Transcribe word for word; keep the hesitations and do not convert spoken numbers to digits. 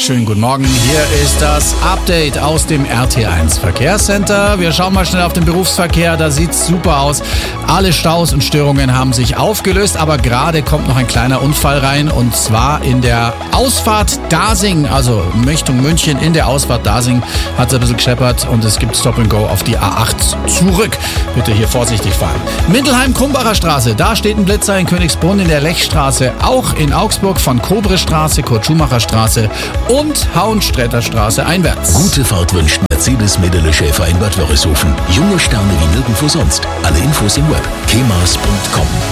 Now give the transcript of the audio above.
Schönen guten Morgen, hier ist das Update aus dem R T eins Verkehrscenter. Wir schauen mal schnell auf den Berufsverkehr, da sieht's super aus. Alle Staus und Störungen haben sich aufgelöst, aber gerade kommt noch ein kleiner Unfall rein und zwar in der Ausfahrt Dasing, also Richtung München in der Ausfahrt Dasing hat es ein bisschen gescheppert und es gibt Stop and Go auf die A acht zurück. Bitte hier vorsichtig fahren. Mittelheim-Krumbacher Straße, da steht ein Blitzer in Königsbrunn, in der Lechstraße, auch in Augsburg von Kobre-Straße, Kurt-Schumacher-Straße und Hauensträter Straße einwärts. Gute Fahrt wünscht Mercedes-Medele-Schäfer in Bad Wörishofen. Junge Sterne wie nirgendwo sonst. Alle Infos im Web kemas punkt com.